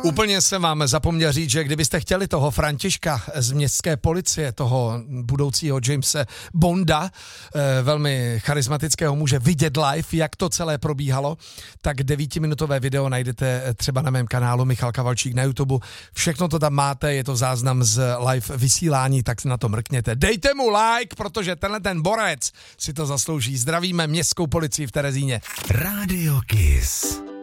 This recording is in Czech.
Úplně jsem vám zapomněl říct, že kdybyste chtěli toho Františka z městské policie, toho budoucího Jamese Bonda, velmi charismatického muže, vidět live, jak to celé probíhalo, tak 9minutové video najdete třeba na mém kanálu Michal Kavalčík na YouTube. Všechno to tam máte, je to záznam z live vysílání, tak na to mrkněte. Dejte mu like, protože tenhle ten borec si to zaslouží. Zdravíme městskou policii v Terezíně. Radio Kiss.